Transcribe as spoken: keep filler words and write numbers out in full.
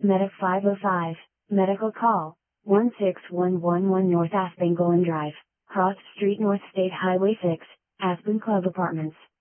Medic five oh five, medical call, one six one one one North Aspen Golden Drive, Cross Street North State Highway six, Aspen Club Apartments.